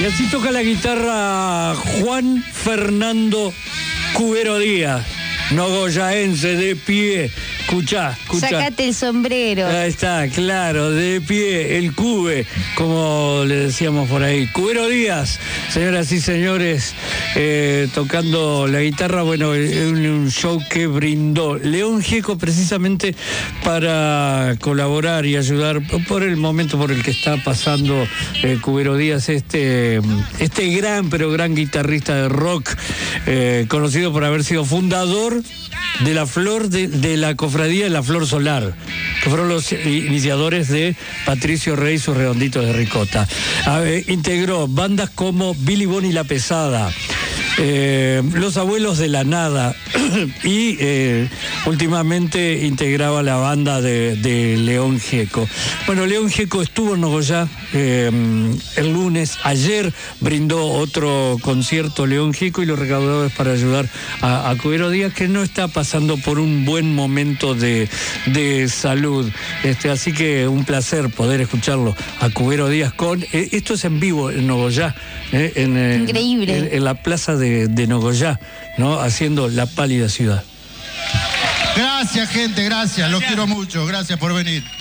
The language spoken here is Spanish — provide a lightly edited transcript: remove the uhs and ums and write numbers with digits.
Y así toca la guitarra Juan Fernando Cubero Díaz, nogoyaense, de pie. Escuchá. Sácate el sombrero. Ahí está, claro, de pie, el Cube, como le decíamos por ahí. Cubero Díaz, señoras y señores, tocando la guitarra, bueno, en un show que brindó León Gieco precisamente para colaborar y ayudar por el momento por el que está pasando Cubero Díaz, este gran, pero gran guitarrista de rock, conocido por haber sido fundador de la flor de la cofradía de la Flor Solar, que fueron los iniciadores de Patricio Rey y sus Redonditos de Ricota. Integró bandas como Billy Bonnie y La Pesada, Los Abuelos de la Nada y últimamente integraba la banda de León Gieco. Bueno, León Gieco estuvo en Nogoyá el lunes. Ayer brindó otro concierto León Gieco y los recaudadores para ayudar a Cubero Díaz, que no está pasando por un buen momento de salud. Así que un placer poder escucharlo a Cubero Díaz con... esto es en vivo en Nogoyá. Increíble. En la plaza de Nogoyá, ¿no? Haciendo La Pálida Ciudad. Gracias, gente, gracias. Los quiero mucho. Gracias por venir.